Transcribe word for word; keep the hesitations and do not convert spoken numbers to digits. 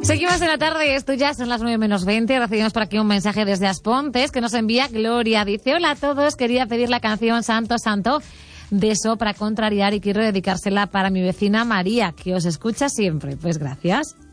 Seguimos en la tarde, esto ya son las nueve menos veinte. Recibimos por aquí un mensaje desde Aspontes que nos envía Gloria. Dice: hola a todos, quería pedir la canción Santo Santo de So para contrariar y quiero dedicársela para mi vecina María, que os escucha siempre. Pues gracias.